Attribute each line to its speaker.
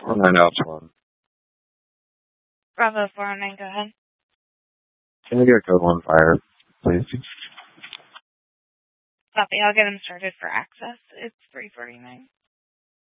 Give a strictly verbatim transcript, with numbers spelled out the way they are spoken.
Speaker 1: four nine Alpha one.
Speaker 2: Bravo four oh nine, go ahead.
Speaker 1: Can I get code one fire, please?
Speaker 2: Copy, I'll get him started for access. It's three forty-nine.